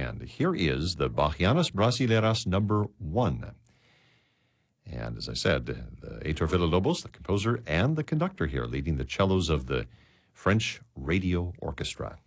And here is the Bachianas Brasileiras #1. And as I said, the Heitor Villa-Lobos, the composer and the conductor here, leading the cellos of the French Radio Orchestra.